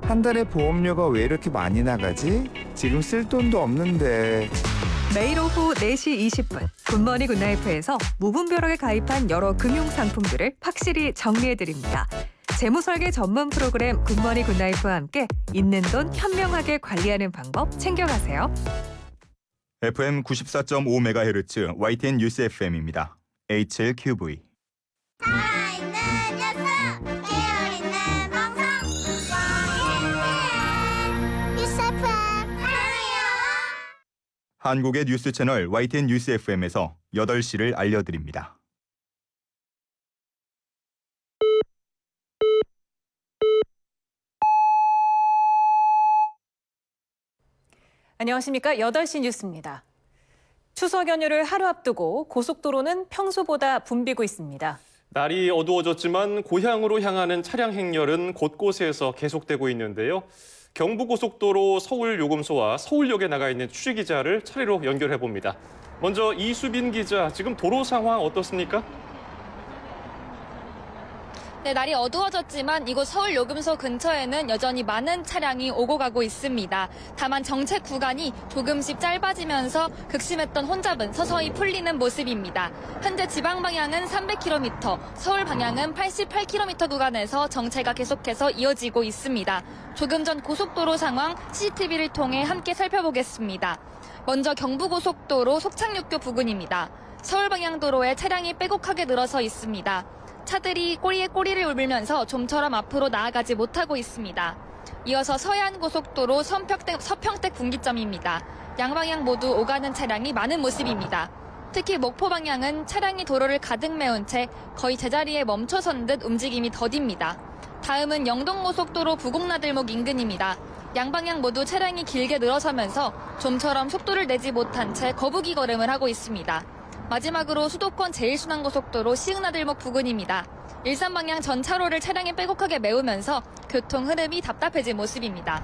한 달에 보험료가 왜 이렇게 많이 나가지? 지금 쓸 돈도 없는데. 매일 오후 4시 20분 굿모닝 굿나이프에서 무분별하게 가입한 여러 금융 상품들을 확실히 정리해드립니다. 재무설계 전문 프로그램 굿모닝 굿나이프와 함께 있는 돈 현명하게 관리하는 방법 챙겨가세요. FM 94.5MHz YTN 뉴스 FM입니다. H7QV. 살아있는 뉴스, 깨어있는 방송, YTN 뉴스 FM 사랑해요. 한국의 뉴스 채널 YTN 뉴스 FM에서 8시를 알려드립니다. 안녕하십니까. 8시 뉴스입니다. 추석 연휴를 하루 앞두고 고속도로는 평소보다 붐비고 있습니다. 날이 어두워졌지만 고향으로 향하는 차량 행렬은 곳곳에서 계속되고 있는데요. 경부고속도로 서울요금소와 서울역에 나가 있는 취재기자를 차례로 연결해봅니다. 먼저 이수빈 기자, 지금 도로 상황 어떻습니까? 네, 날이 어두워졌지만 이곳 서울요금소 근처에는 여전히 많은 차량이 오고 가고 있습니다. 다만 정체 구간이 조금씩 짧아지면서 극심했던 혼잡은 서서히 풀리는 모습입니다. 현재 지방 방향은 300km, 서울 방향은 88km 구간에서 정체가 계속해서 이어지고 있습니다. 조금 전 고속도로 상황 CCTV를 통해 함께 살펴보겠습니다. 먼저 경부고속도로 속창육교 부근입니다. 서울 방향 도로에 차량이 빼곡하게 늘어서 있습니다. 차들이 꼬리에 꼬리를 물면서 좀처럼 앞으로 나아가지 못하고 있습니다. 이어서 서해안고속도로 서평택 분기점입니다. 양방향 모두 오가는 차량이 많은 모습입니다. 특히 목포 방향은 차량이 도로를 가득 메운 채 거의 제자리에 멈춰선 듯 움직임이 더딥니다. 다음은 영동고속도로 부곡나들목 인근입니다. 양방향 모두 차량이 길게 늘어서면서 좀처럼 속도를 내지 못한 채 거북이 걸음을 하고 있습니다. 마지막으로 수도권 제1순환고속도로 시흥나들목 부근입니다. 일산 방향 전 차로를 차량이 빼곡하게 메우면서 교통 흐름이 답답해진 모습입니다.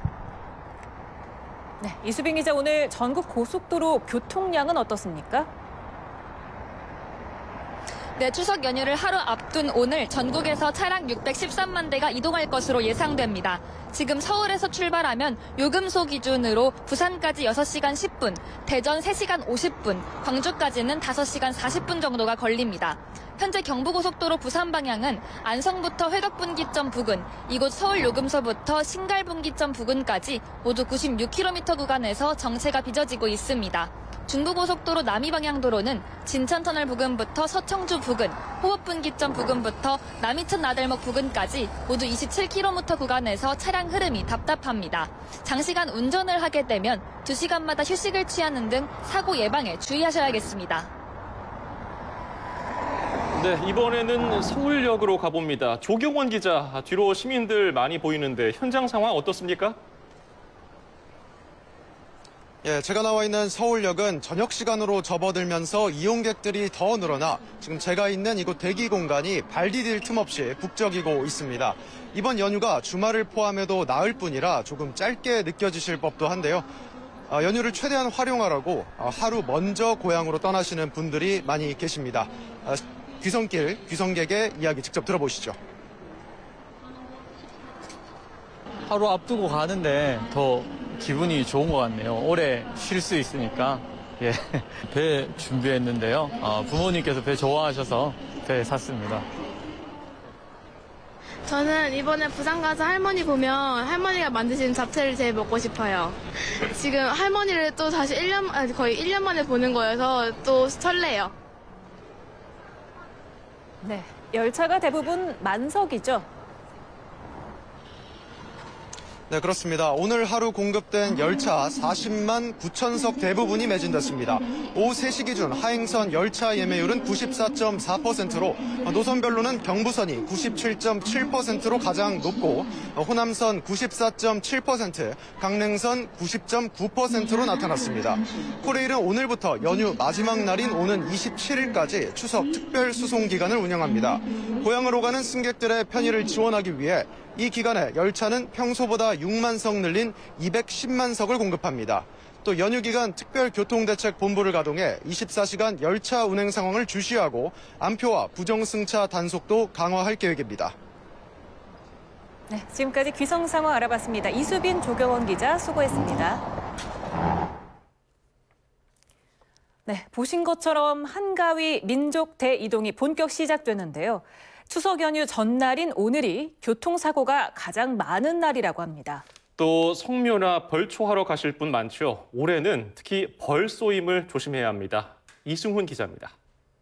네, 이수빈 기자, 오늘 전국 고속도로 교통량은 어떻습니까? 네, 추석 연휴를 하루 앞둔 오늘 전국에서 차량 613만 대가 이동할 것으로 예상됩니다. 지금 서울에서 출발하면 요금소 기준으로 부산까지 6시간 10분, 대전 3시간 50분, 광주까지는 5시간 40분 정도가 걸립니다. 현재 경부고속도로 부산 방향은 안성부터 회덕분기점 부근, 이곳 서울요금소부터 신갈분기점 부근까지 모두 96km 구간에서 정체가 빚어지고 있습니다. 중부고속도로 남이방향도로는 진천터널 부근부터 서청주 부근, 호흡분기점 부근부터 남이천 나들목 부근까지 모두 27km 구간에서 차량 흐름이 답답합니다. 장시간 운전을 하게 되면 2시간마다 휴식을 취하는 등 사고 예방에 주의하셔야겠습니다. 네, 이번에는 서울역으로 가봅니다. 조경원 기자, 뒤로 시민들 많이 보이는데 현장 상황 어떻습니까? 예, 제가 나와 있는 서울역은 저녁 시간으로 접어들면서 이용객들이 더 늘어나 지금 제가 있는 이곳 대기 공간이 발 디딜 틈 없이 북적이고 있습니다. 이번 연휴가 주말을 포함해도 나흘 뿐이라 조금 짧게 느껴지실 법도 한데요. 연휴를 최대한 활용하라고 하루 먼저 고향으로 떠나시는 분들이 많이 계십니다. 귀성객의 이야기 직접 들어보시죠. 하루 앞두고 가는데 더 기분이 좋은 것 같네요. 오래 쉴 수 있으니까. 예, 배 준비했는데요. 부모님께서 배 좋아하셔서 배 샀습니다. 저는 이번에 부산 가서 할머니 보면 할머니가 만드신 잡채를 제일 먹고 싶어요. 지금 할머니를 또 다시 거의 1년 만에 보는 거여서 또 설레요. 네, 열차가 대부분 만석이죠. 네, 그렇습니다. 오늘 하루 공급된 열차 40만 9천석 대부분이 매진됐습니다. 오후 3시 기준 하행선 열차 예매율은 94.4%로 노선별로는 경부선이 97.7%로 가장 높고 호남선 94.7%, 강릉선 90.9%로 나타났습니다. 코레일은 오늘부터 연휴 마지막 날인 오는 27일까지 추석 특별 수송 기간을 운영합니다. 고향으로 가는 승객들의 편의를 지원하기 위해 이 기간에 열차는 평소보다 6만 석 늘린 210만 석을 공급합니다. 또 연휴 기간 특별교통대책본부를 가동해 24시간 열차 운행 상황을 주시하고 안표와 부정승차 단속도 강화할 계획입니다. 네, 지금까지 귀성 상황 알아봤습니다. 이수빈, 조경원 기자 수고했습니다. 네, 보신 것처럼 한가위 민족 대이동이 본격 시작되는데요. 추석 연휴 전날인 오늘이 교통사고가 가장 많은 날이라고 합니다. 또 성묘나 벌초하러 가실 분 많죠. 올해는 특히 벌 쏘임을 조심해야 합니다. 이승훈 기자입니다.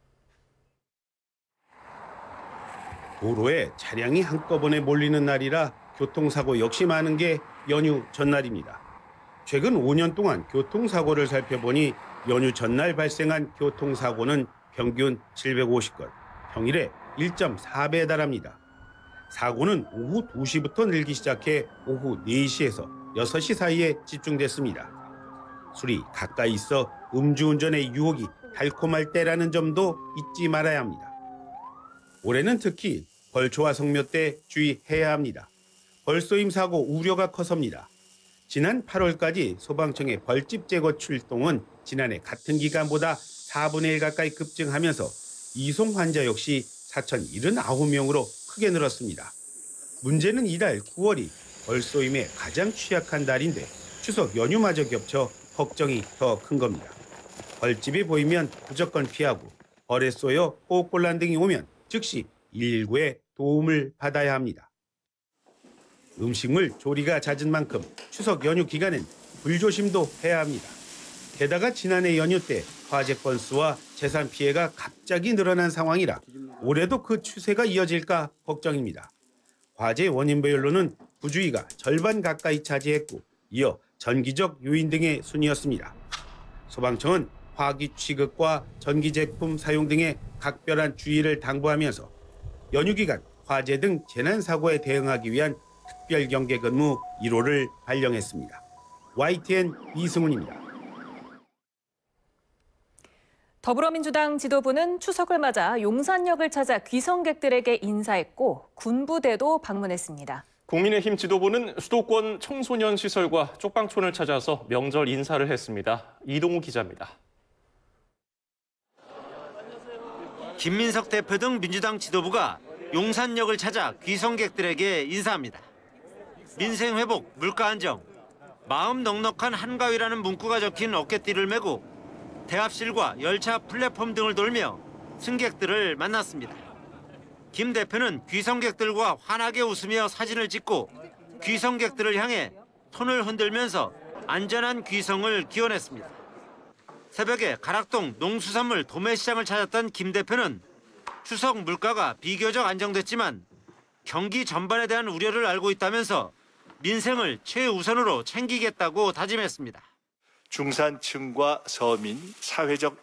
도로에 차량이 한꺼번에 몰리는 날이라 교통사고 역시 많은 게 연휴 전날입니다. 최근 5년 동안 교통사고를 살펴보니 연휴 전날 발생한 교통사고는 평균 750건, 평일에 1.4배에 달합니다. 사고는 오후 2시부터 늘기 시작해 오후 4시에서 6시 사이에 집중됐습니다. 술이 가까이 있어 음주운전의 유혹이 달콤할 때라는 점도 잊지 말아야 합니다. 올해는 특히 벌초와 성묘 때 주의해야 합니다. 벌쏘임 사고 우려가 커섭니다. 지난 8월까지 소방청의 벌집 제거 출동은 지난해 같은 기간보다 4분의 1 가까이 급증하면서 이송 환자 역시 4,079명으로 크게 늘었습니다. 문제는 이달 9월이 벌쏘임에 가장 취약한 달인데 추석 연휴마저 겹쳐 걱정이 더 큰 겁니다. 벌집이 보이면 무조건 피하고 벌에 쏘여 호흡곤란 등이 오면 즉시 119에 도움을 받아야 합니다. 음식물 조리가 잦은 만큼 추석 연휴 기간엔 불조심도 해야 합니다. 게다가 지난해 연휴 때 화재 건수와 재산 피해가 갑자기 늘어난 상황이라 올해도 그 추세가 이어질까 걱정입니다. 화재 원인별로는 부주의가 절반 가까이 차지했고 이어 전기적 요인 등의 순이었습니다. 소방청은 화기 취급과 전기 제품 사용 등의 각별한 주의를 당부하면서 연휴 기간 화재 등 재난 사고에 대응하기 위한 특별 경계 근무 1호를 발령했습니다. YTN 이승훈입니다. 더불어민주당 지도부는 추석을 맞아 용산역을 찾아 귀성객들에게 인사했고 군부대도 방문했습니다. 국민의힘 지도부는 수도권 청소년 시설과 쪽방촌을 찾아서 명절 인사를 했습니다. 이동우 기자입니다. 김민석 대표 등 민주당 지도부가 용산역을 찾아 귀성객들에게 인사합니다. 민생 회복, 물가 안정, 마음 넉넉한 한가위라는 문구가 적힌 어깨띠를 메고 대합실과 열차 플랫폼 등을 돌며 승객들을 만났습니다. 김 대표는 귀성객들과 환하게 웃으며 사진을 찍고 귀성객들을 향해 손을 흔들면서 안전한 귀성을 기원했습니다. 새벽에 가락동 농수산물 도매시장을 찾았던 김 대표는 추석 물가가 비교적 안정됐지만 경기 전반에 대한 우려를 알고 있다면서 민생을 최우선으로 챙기겠다고 다짐했습니다. 중산층과 서민, 사회적